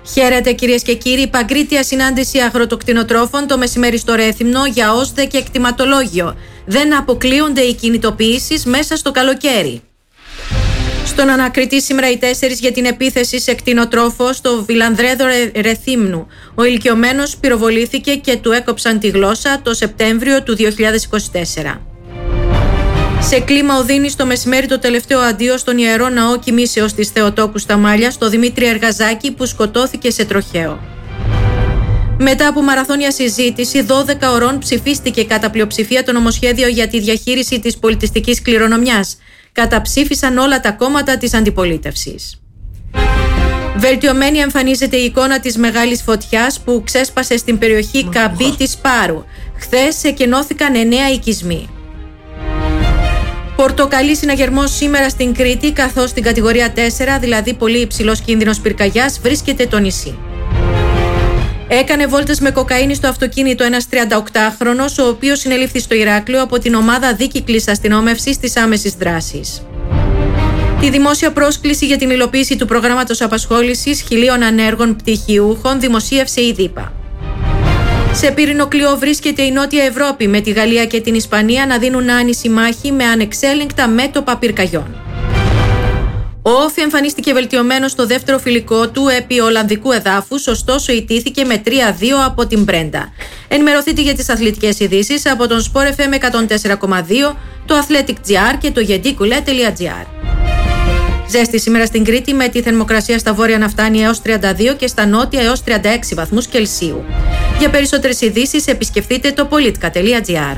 Χαίρετε κυρίες και κύριοι, παγκρίτια συνάντηση αγροτοκτηνοτρόφων το μεσημέρι στο Ρέθυμνο για ΩΣΔΕ και κτηματολόγιο. Δεν αποκλείονται οι κινητοποιήσεις μέσα στο καλοκαίρι. Στον ανακριτή σήμερα οι 4 για την επίθεση σε κτηνοτρόφο στο Βιλανδρέδο Ρεθύμνου. Ο ηλικιωμένος πυροβολήθηκε και του έκοψαν τη γλώσσα το Σεπτέμβριο του 2024. Σε κλίμα οδύνης το μεσημέρι το τελευταίο αντίο στον Ιερό Ναό Κοιμήσεως της Θεοτόκου στα Μάλια στο Δημήτρη Εργαζάκη που σκοτώθηκε σε τροχαίο. Μετά από μαραθώνια συζήτηση 12 ωρών ψηφίστηκε κατά πλειοψηφία το νομοσχέδιο για τη διαχείριση της πολιτιστικής κληρονομιάς. Καταψήφισαν όλα τα κόμματα της αντιπολίτευσης. Βελτιωμένη εμφανίζεται η εικόνα της μεγάλης φωτιάς που ξέσπασε στην περιοχή Καμπή της Πάρου. Χθες εκενώθηκαν 9 οικισμοί. Πορτοκαλί συναγερμός σήμερα στην Κρήτη, καθώς στην κατηγορία 4, δηλαδή πολύ υψηλός κίνδυνος πυρκαγιάς, βρίσκεται το νησί. Έκανε βόλτες με κοκαίνη στο αυτοκίνητο ένας 38χρονος, ο οποίος συνελήφθη στο Ηράκλειο από την ομάδα δίκυκλης αστυνόμευσης της άμεσης δράσης. Τη δημόσια πρόσκληση για την υλοποίηση του προγράμματος απασχόλησης 1.000 ανέργων πτυχιούχων δημοσίευσε η ΔΥΠΑ. Σε πύρινο κλειό βρίσκεται η Νότια Ευρώπη, με τη Γαλλία και την Ισπανία να δίνουν άνηση μάχη με ανεξέλεγκτα μέτωπα πυρκαγιών. Ο Όφι εμφανίστηκε βελτιωμένο στο δεύτερο φιλικό του επί Ολλανδικού εδάφους, ωστόσο ιτήθηκε με 3-2 από την Μπρέντα. Ενημερωθείτε για τις αθλητικές ειδήσεις από τον Sport FM 104,2, το Athletic GR και το yedikule.gr. Ζέστη σήμερα στην Κρήτη, με τη θερμοκρασία στα βόρεια να φτάνει έως 32 και στα νότια έως 36 βαθμούς Κελσίου. Για περισσότερες ειδήσεις επισκεφτείτε το politica.gr.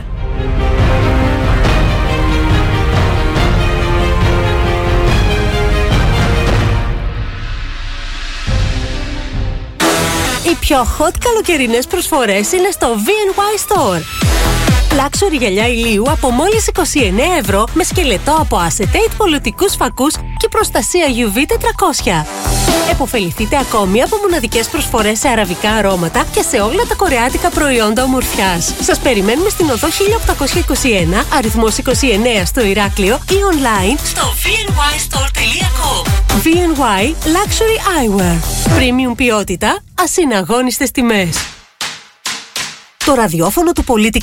Οι πιο hot καλοκαιρινές προσφορές είναι στο V&Y Store. Luxury γυαλιά ηλίου από μόλις 29 ευρώ με σκελετό από acetate, πολιτικούς φακούς και προστασία UV 400. Εποφεληθείτε ακόμη από μοναδικές προσφορές σε αραβικά αρώματα και σε όλα τα κορεάτικα προϊόντα ομορφιάς. Σας περιμένουμε στην οδό 1821, αριθμός 29 στο Ηράκλειο ή online στο vnystore.com. V&Y Luxury Eyewear. Premium ποιότητα, ασυναγώνιστες τιμές. Το ραδιόφωνο του Πολίτη